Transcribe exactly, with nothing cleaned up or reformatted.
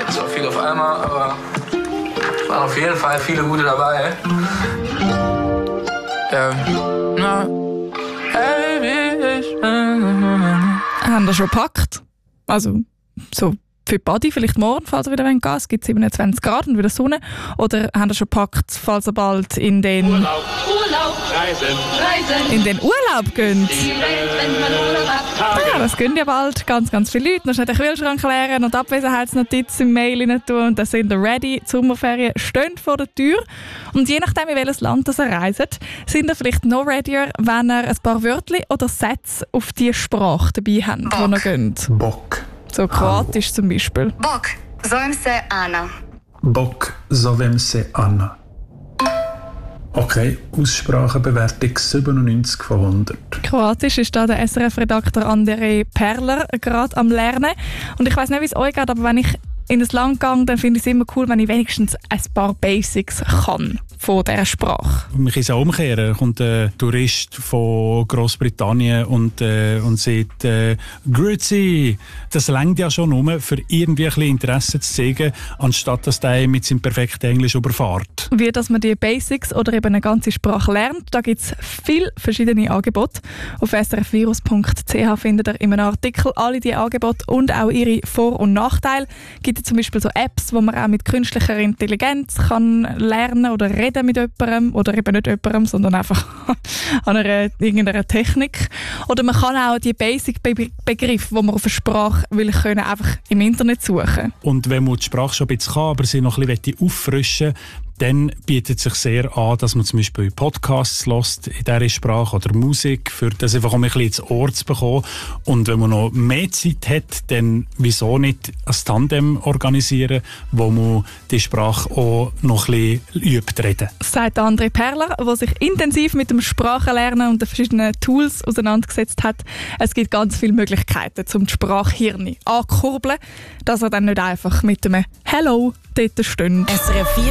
Es war viel auf einmal, aber es waren auf jeden Fall viele gute dabei. Ja, na, hey, ich bin... Haben wir schon gepackt? Also, so für die Body, vielleicht morgen, falls ihr wieder gehen wollt. Es gibt siebenundzwanzig Grad und wieder Sonne. Oder haben ihr schon gepackt, falls ihr bald in den... Urlaub, Urlaub, Reisen, Reisen. In den Urlaub geht. Die Welt, wenn man Urlaub hat. Ja, das gehen ja bald ganz, ganz viele Leute. Noch schnell den Kühlschrank leeren und Abwesenheitsnotiz im Mail rein tun und dann sind ihr ready. Die Sommerferien stehen vor der Tür. Und je nachdem, in welches Land ihr reist, sind ihr vielleicht noch readier, wenn ihr ein paar Wörter oder Sätze auf die Sprache dabei habt, die ihr geht. Bok. So Kroatisch zum Beispiel. Bok, zovem se Ana. Bok, zovem se Ana. Okay, Aussprachebewertung siebenundneunzig von hundert. Kroatisch ist da der S R F-Redakteur Andrej Perler gerade am Lernen. Und ich weiss nicht, wie es euch geht, aber wenn ich in das Land gehe, dann finde ich es immer cool, wenn ich wenigstens ein paar Basics kann von dieser Sprache. Man kann es auch umkehren. Da kommt ein Tourist von Großbritannien und, äh, und sagt äh, «Grüezi!» Das reicht ja schon um, für irgendwie ein bisschen Interesse zu zeigen, anstatt dass der mit seinem perfekten Englisch überfährt. Wie dass man die Basics oder eben eine ganze Sprache lernt, da gibt es viele verschiedene Angebote. Auf s r f virus punkt c h findet ihr in einem Artikel alle diese Angebote und auch ihre Vor- und Nachteile. Es gibt zum Beispiel so Apps, wo man auch mit künstlicher Intelligenz kann lernen oder reden mit jemandem oder eben nicht jemandem, sondern einfach an einer, irgendeiner Technik. Oder man kann auch die Basic-Begriffe, die man auf eine Sprache will können, einfach im Internet suchen. Und wenn man die Sprache schon ein bisschen kann, aber sie noch ein bisschen auffrischen will, dann bietet es sich sehr an, dass man zum Beispiel Podcasts hört in dieser Sprache oder Musik, für das einfach um ein bisschen ins Ohr zu bekommen. Und wenn man noch mehr Zeit hat, dann wieso nicht ein Tandem organisieren, wo man die Sprache auch noch ein bisschen übt reden. Sagt Andrej Perler, der sich intensiv mit dem Sprachenlernen und den verschiedenen Tools auseinandergesetzt hat. Es gibt ganz viele Möglichkeiten, um die Sprachhirne anzukurbeln, dass er dann nicht einfach mit einem «Hello» dort steht. S R F